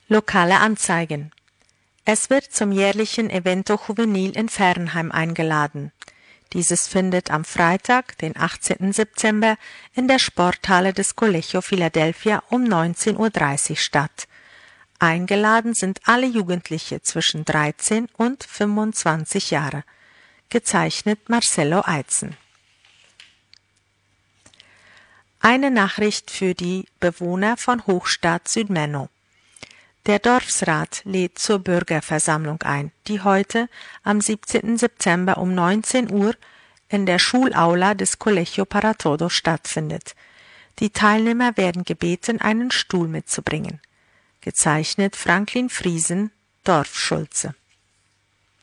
Lokale Anzeigen. Es wird zum jährlichen Evento Juvenil in Fernheim eingeladen. Dieses findet am Freitag, den 18. September, in der Sporthalle des Colegio Philadelphia um 19:30 Uhr statt. Eingeladen sind alle Jugendliche zwischen 13 und 25 Jahre. Gezeichnet Marcelo Eitzen. Eine Nachricht für die Bewohner von Hochstadt Südmenno. Der Dorfsrat lädt zur Bürgerversammlung ein, die heute am 17. September um 19 Uhr in der Schulaula des Colegio Para Todos stattfindet. Die Teilnehmer werden gebeten, einen Stuhl mitzubringen. Gezeichnet Franklin Friesen, Dorfschulze.